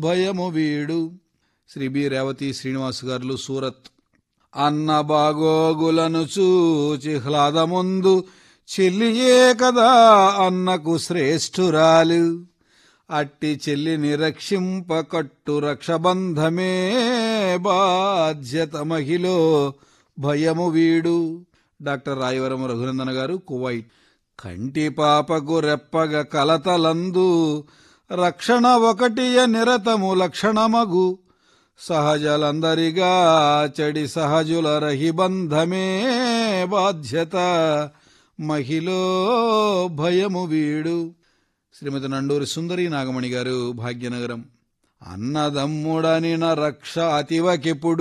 భయము వీడు. శ్రీ బి రేవతి శ్రీనివాస్ గారు, సూరత్. అన్న బాగోగులను చూచి హ్లాదముందు చెల్లియే కదా అన్నకు శ్రేష్ఠురాలు. అట్టి చెల్లిని రక్షింప కట్టు రక్షబంధమే బాధ్యత మహిలో భయము వీడు. డాక్టర్ రాయవరం రఘునందన గారు, కువైట్. కంటి పాపకు రెప్పగ కలతలందు రక్షణ ఒకటియ నిరతము లక్షణమగు. సహజలందరిగా చెడి సహజుల రహిబంధమే బాధ్యత మహిలో భయము వీడు. శ్రీమతి నండూరి సుందరి నాగమణి గారు, భాగ్యనగరం. అన్నదమ్ముడనిన రక్ష అతివకిపుడు